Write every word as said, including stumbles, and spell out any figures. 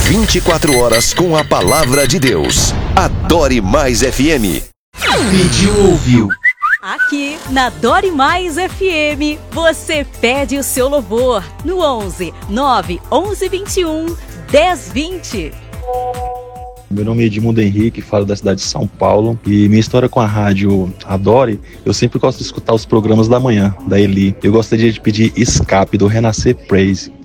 vinte e quatro horas com a palavra de Deus. Adore Mais F M. Pediu, ouviu. Aqui na Adore Mais F M, você pede o seu louvor no onze, nove, onze, vinte e um, dez, vinte. Meu nome é Edmundo Henrique, falo da cidade de São Paulo, e minha história com a rádio Adore, eu sempre gosto de escutar os programas da manhã, da Eli. Eu gostaria de pedir Escape, do Renascer Praise.